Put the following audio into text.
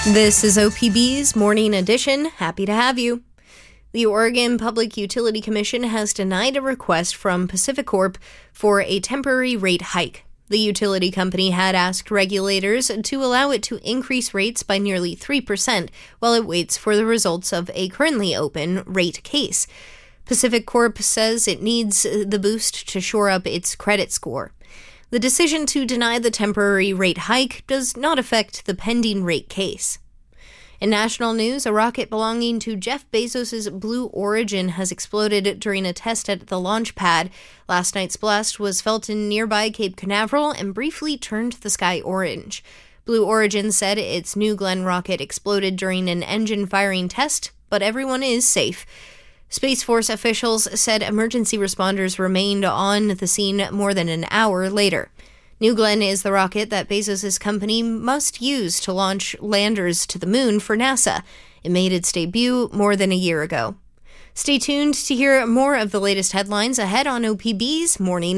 This is OPB's Morning Edition. Happy to have you. The Oregon Public Utility Commission has denied a request from PacifiCorp for a temporary rate hike. The utility company had asked regulators to allow it to increase rates by nearly 3% while it waits for the results of a currently open rate case. PacifiCorp says it needs the boost to shore up its credit score. The decision to deny the temporary rate hike does not affect the pending rate case. In national news, a rocket belonging to Jeff Bezos' Blue Origin has exploded during a test at the launch pad. Last night's blast was felt in nearby Cape Canaveral and briefly turned the sky orange. Blue Origin said its New Glenn rocket exploded during an engine firing test, but everyone is safe. Space Force officials said emergency responders remained on the scene more than an hour later. New Glenn is the rocket that Bezos' company must use to launch landers to the moon for NASA. It made its debut more than a year ago. Stay tuned to hear more of the latest headlines ahead on OPB's Morning